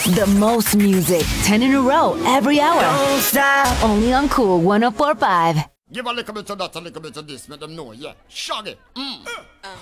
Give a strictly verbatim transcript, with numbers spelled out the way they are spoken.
The most music, ten in a row, every hour. Don't stop. Only on Cool one oh four point five. Give a little bit of that, a little bit of this, make them know, yeah. Shaggy. Mm.